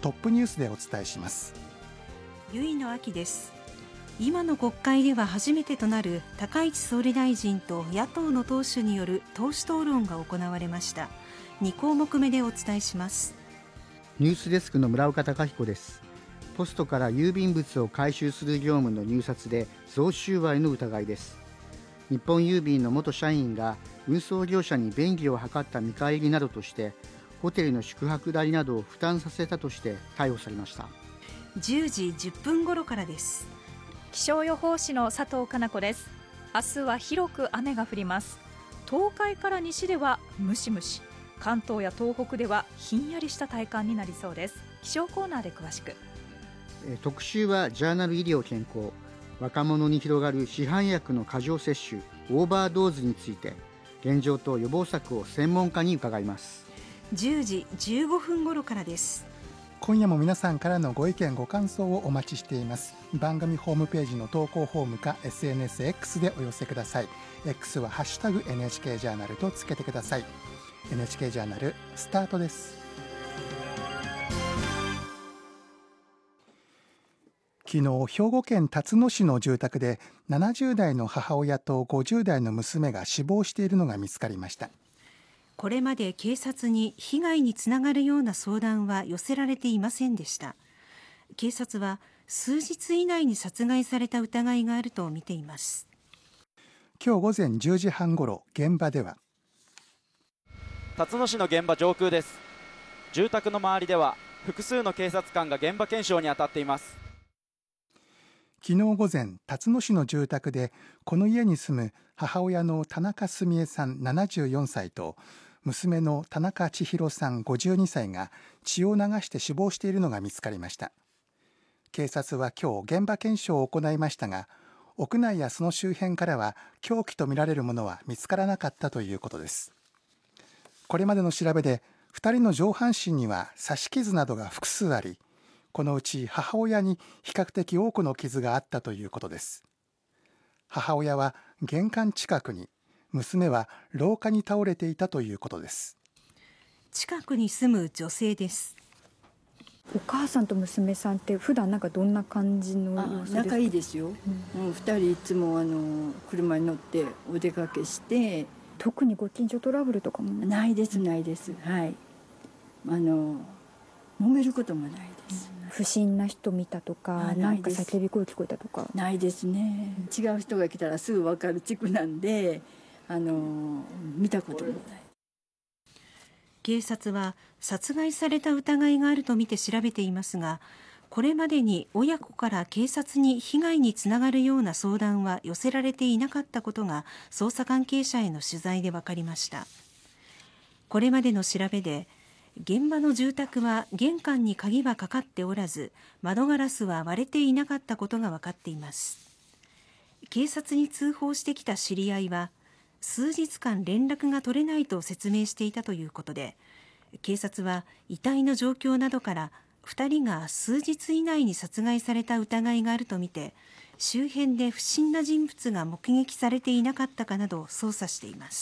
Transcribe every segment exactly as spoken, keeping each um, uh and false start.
トップニュースでお伝えします。 結の秋です。今の国会では初めてとなる高市総理大臣と野党の党首による党首討論が行われました。に項目目でお伝えします。 ニュースデスクの村岡貴彦です。ポストから郵便物を回収する業務の入札で贈収賄の疑いです。日本郵便の元社員が運送業者に便宜を図った見返りなどとしてホテルの宿泊代などを負担させたとして逮捕されました。 じゅうじじゅっぷん頃からです。 気象予報士の佐藤かな子です。明日は広く雨が降ります。東海から西ではムシムシ、関東や東北ではひんやりした体感になりそうです。気象コーナーで詳しく。 特集はジャーナル医療健康、若者に広がる市販薬の過剰摂取オーバードーズについて現状と予防策を専門家に伺います。 じゅうじじゅうごふん頃からです。 今夜も皆さんからのご意見ご感想をお待ちしています。番組ホームページの投稿フォームか エスエヌエスエックス でお寄せください。 X はハッシュタグ エヌエイチケー ジャーナルとつけてください。 エヌエイチケー ジャーナルスタートです。昨日、兵庫県辰野市の住宅でななじゅう代の母親とごじゅう代の娘が死亡しているのが見つかりました。 これまで警察に被害につながるような相談は寄せられていませんでした。警察は数日以内に殺害された疑いがあるとみています。 今日午前じゅうじはんごろ、現場では辰野市の現場上空です。住宅の周りでは複数の警察官が現場検証に当たっています。 昨日午前、辰野市の住宅でこの家に住む母親の田中澄江さんななじゅうよんさいと娘の田中千尋さんごじゅうにさいが血を流して死亡しているのが見つかりました。警察は今日現場検証を行いましたが、屋内やその周辺からは凶器とみられるものは見つからなかったということです。これまでの調べでふたりの上半身には刺し傷などが複数あり、このうち母親に比較的多くの傷があったということです。母親は玄関近くに、娘は廊下に倒れていたということです。 近くに住む女性です。 お母さんと娘さんって普段なんかどんな感じの様子ですか？ 仲いいですよ、うん、うん、ふたりいつもあの車に乗ってお出かけして。 特にご近所トラブルとかもないですないです、はい、あの揉めることもないです、 うん、不審な人見たとか、なんか叫び声聞こえたとかないですね、うん、違う人が来たらすぐ分かる地区なんで、あの見たこともない。 警察は殺害された疑いがあるとみて調べていますが、これまでに親子から警察に被害につながるような相談は寄せられていなかったことが捜査関係者への取材で分かりました。これまでの調べで、現場の住宅は玄関に鍵はかかっておらず、窓ガラスは割れていなかったことが分かっています。警察に通報してきた知り合いは、数日間連絡が取れないと説明していたということで、警察は遺体の状況などからふたりが数日以内に殺害された疑いがあるとみて、周辺で不審な人物が目撃されていなかったかなどを捜査しています。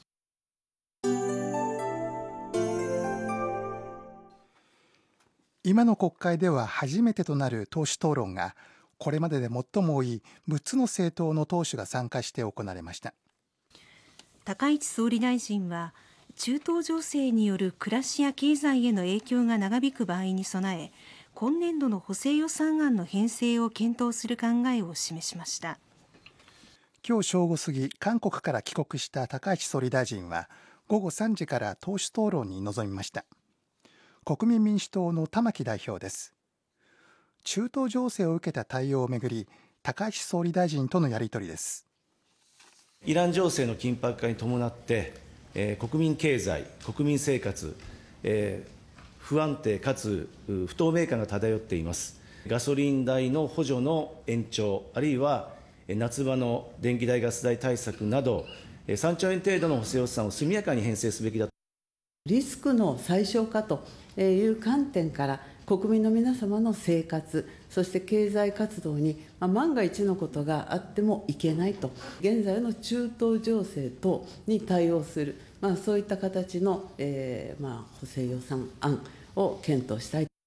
今の国会では初めてとなる党首討論が、これまでで最も多いむっつの政党の党首が参加して行われました。 高市総理大臣は、中東情勢による暮らしや経済への影響が長引く場合に備え、今年度の補正予算案の編成を検討する考えを示しました。 今日正午過ぎ、韓国から帰国した高市総理大臣はごごさんじから党首討論に臨みました。国民民主党の玉木代表です。中東情勢を受けた対応をめぐり、高市総理大臣とのやり取りです。 イラン情勢の緊迫化に伴ってえー、国民経済、国民生活、えー、不安定かつ不透明感が漂っています。ガソリン代の補助の延長、あるいは夏場の電気代、ガス代対策など、さんちょうえん程度の補正予算を速やかに編成すべきだ。 リスクの最小化という観点から、国民の皆様の生活、そして経済活動に、まあ、万が一のことがあってもいけないと、現在の中東情勢等に対応する、まあ、そういった形の、えーまあ、補正予算案を検討したい。